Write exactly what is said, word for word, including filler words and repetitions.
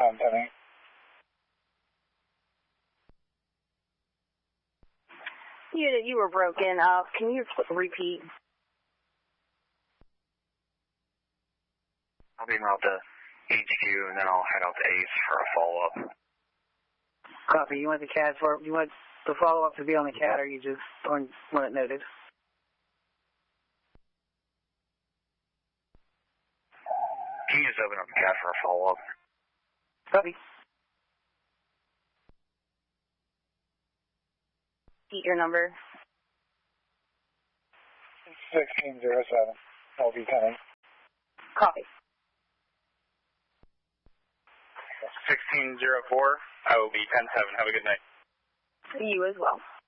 I'm coming. Unit, you were broken up. Can you repeat? I'll be en route to H Q, and then I'll head out to Ace for a follow-up. Copy. You want the C A D for, you want the follow-up to be on the C A D, or you just want it noted? Can you just open up the C A D for a follow-up? Copy. Repeat your number. sixteen zero seven. I'll be coming. Copy. sixteen zero four. I will be ten seven. Have a good night. You as well.